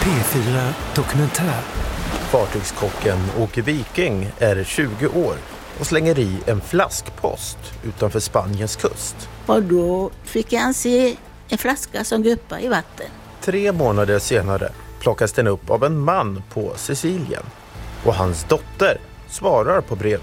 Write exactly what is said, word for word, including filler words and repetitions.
P fyra Dokumentär. Fartygskocken Åke Viking är tjugo år och slänger i en flaskpost utanför Spaniens kust. Och då fick jag se en flaska som guppade i vatten. Tre månader senare plockas den upp av en man på Sicilien. Och hans dotter svarar på brevet.